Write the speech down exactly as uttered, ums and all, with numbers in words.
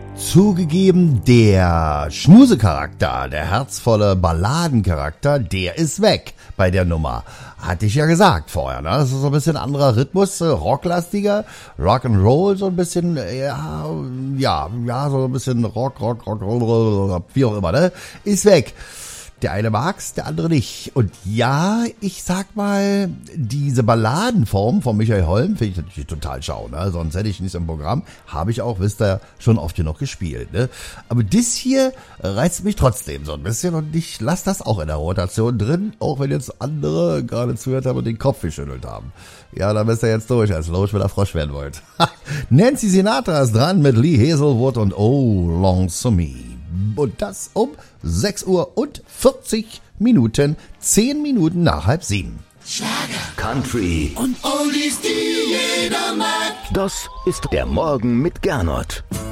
Zugegeben, der Schmusecharakter, der herzvolle Balladencharakter, der ist weg bei der Nummer. Hatte ich ja gesagt vorher, ne? Das ist so ein bisschen anderer Rhythmus, äh, rocklastiger, Rock'n'Roll, so ein bisschen, ja, ja, ja, so ein bisschen Rock, Rock, Rock, Rock, wie auch immer, ne? Ist weg. Der eine mag's, der andere nicht. Und ja, ich sag mal, diese Balladenform von Michael Holm finde ich natürlich total schau, ne? Sonst hätte ich nichts im Programm. Habe ich auch, wisst ihr, schon oft genug gespielt, ne? Aber das hier reizt mich trotzdem so ein bisschen und ich lasse das auch in der Rotation drin, auch wenn jetzt andere gerade zuhört haben und den Kopf geschüttelt haben. Ja, dann bist ihr jetzt durch, als logisch, wenn ihr Frosch werden wollt. Nancy Sinatra ist dran mit Lee Hazelwood und Oh, Lonesome Me. Und das um sechs Uhr und vierzig Minuten, zehn Minuten nach halb sieben. Schlager, Country und Oldies, die jeder mag. Das ist der Morgen mit Gernot.